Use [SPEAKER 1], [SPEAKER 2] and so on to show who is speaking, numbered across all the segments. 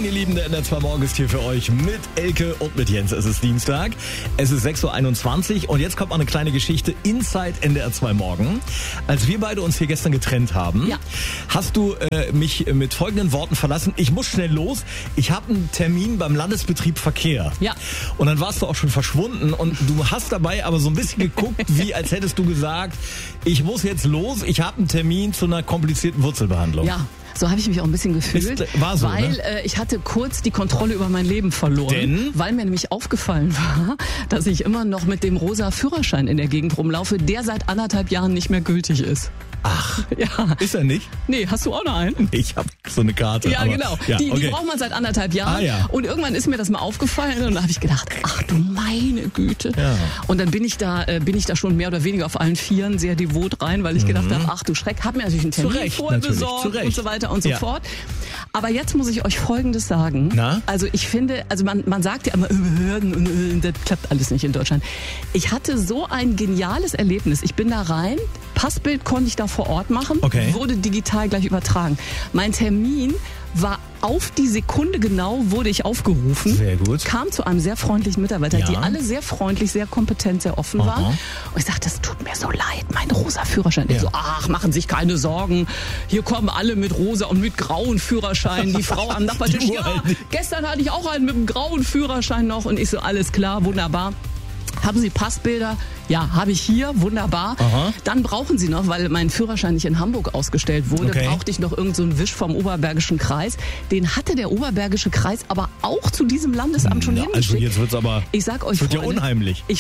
[SPEAKER 1] Moin, ihr Lieben, der NDR 2 Morgen ist hier für euch mit Elke und mit Jens. Es ist Dienstag, es ist 6.21 Uhr und jetzt kommt mal eine kleine Geschichte Inside NDR 2 Morgen. Als wir beide uns hier gestern getrennt haben, hast du mich mit folgenden Worten verlassen: Ich muss schnell los, ich habe einen Termin beim Landesbetrieb Verkehr.
[SPEAKER 2] Ja.
[SPEAKER 1] Und dann warst du auch schon verschwunden und du hast dabei aber so ein bisschen geguckt, wie als hättest du gesagt, ich muss jetzt los, ich habe einen Termin zu einer komplizierten Wurzelbehandlung.
[SPEAKER 2] Ja. So habe ich mich auch ein bisschen gefühlt,
[SPEAKER 1] war so,
[SPEAKER 2] weil
[SPEAKER 1] ne?
[SPEAKER 2] Ich hatte kurz die Kontrolle über mein Leben verloren,
[SPEAKER 1] Denn?
[SPEAKER 2] Weil mir nämlich aufgefallen war, dass ich immer noch mit dem rosa Führerschein in der Gegend rumlaufe, der seit 1,5 Jahren nicht mehr gültig ist.
[SPEAKER 1] Ach,
[SPEAKER 2] ja.
[SPEAKER 1] Ist er nicht?
[SPEAKER 2] Nee, hast du auch noch einen?
[SPEAKER 1] Ich habe so eine Karte.
[SPEAKER 2] Ja,
[SPEAKER 1] aber,
[SPEAKER 2] genau.
[SPEAKER 1] Ja,
[SPEAKER 2] die
[SPEAKER 1] okay.
[SPEAKER 2] braucht man seit 1,5 Jahren.
[SPEAKER 1] Ah, ja.
[SPEAKER 2] Und irgendwann ist mir das mal aufgefallen und da habe ich gedacht, ach du meine Güte.
[SPEAKER 1] Ja.
[SPEAKER 2] Und dann bin ich da schon mehr oder weniger auf allen Vieren sehr devot rein, weil ich gedacht habe, ach du Schreck, hab mir natürlich einen Termin vorher besorgt und so weiter und so fort. Aber jetzt muss ich euch Folgendes sagen.
[SPEAKER 1] Na?
[SPEAKER 2] Also ich finde, man sagt ja immer, Behörden und das klappt alles nicht in Deutschland. Ich hatte so ein geniales Erlebnis. Ich bin da rein, Passbild konnte ich da vor Ort machen, wurde digital gleich übertragen. Mein Termin war auf die Sekunde genau, wurde ich aufgerufen.
[SPEAKER 1] Sehr gut.
[SPEAKER 2] Kam zu einem sehr freundlichen Mitarbeiter, die alle sehr freundlich, sehr kompetent, sehr offen waren. Und ich sagte, das tut mir so leid, mein rosa Führerschein. Ich so, ach, machen sich keine Sorgen. Hier kommen alle mit rosa und mit grauen Führerschein. Die Frau am Nachbartisch, gestern hatte ich auch einen mit einem grauen Führerschein noch. Und ich so, alles klar, wunderbar. Haben Sie Passbilder? Ja, habe ich hier, wunderbar.
[SPEAKER 1] Aha.
[SPEAKER 2] Dann brauchen Sie noch, weil mein Führerschein nicht in Hamburg ausgestellt wurde, brauchte ich noch irgend so einen Wisch vom Oberbergischen Kreis. Den hatte der Oberbergische Kreis aber auch zu diesem Landesamt schon hingeschickt.
[SPEAKER 1] Also jetzt wird's aber,
[SPEAKER 2] ich sag euch,
[SPEAKER 1] wird
[SPEAKER 2] Freunde,
[SPEAKER 1] ja unheimlich.
[SPEAKER 2] Ich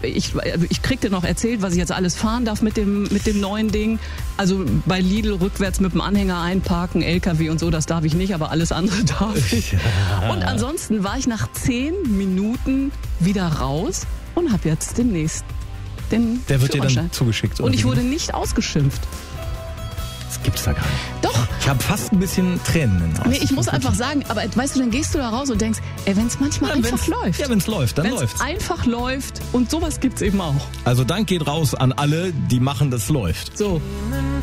[SPEAKER 2] kriegte noch erzählt, was ich jetzt alles fahren darf mit dem neuen Ding. Also bei Lidl rückwärts mit dem Anhänger einparken, LKW und so, das darf ich nicht, aber alles andere darf ich. Ja. Und ansonsten war ich nach 10 Minuten wieder raus und habe jetzt demnächst den
[SPEAKER 1] Der wird dir
[SPEAKER 2] Führerschein.
[SPEAKER 1] dann zugeschickt.
[SPEAKER 2] Und ich wurde nicht ausgeschimpft.
[SPEAKER 1] Das gibt's da gar nicht.
[SPEAKER 2] Doch.
[SPEAKER 1] Ich habe fast ein bisschen Tränen in den Augen.
[SPEAKER 2] Nee, ich muss einfach sagen, aber weißt du, dann gehst du da raus und denkst, wenn es manchmal einfach läuft.
[SPEAKER 1] Ja, wenn es läuft, dann
[SPEAKER 2] Wenn's
[SPEAKER 1] läuft's.
[SPEAKER 2] einfach läuft und sowas gibt's eben auch.
[SPEAKER 1] Also Dank geht raus an alle, die machen, das läuft.
[SPEAKER 2] So.